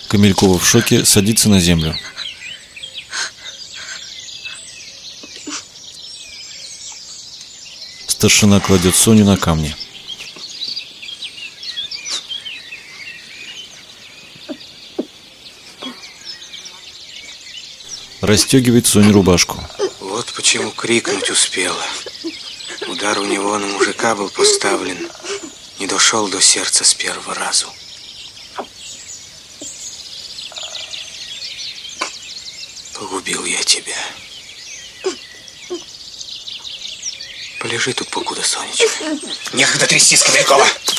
Камелькова в шоке садится на землю. Старшина кладет Соню на камни. Расстегивает Соне рубашку. Вот почему крикнуть успела. Удар у него на мужика был поставлен. Не дошел до сердца с первого разу. Погубил я тебя. Полежи тут покуда, Сонечка. Некогда трястись, Камелькова.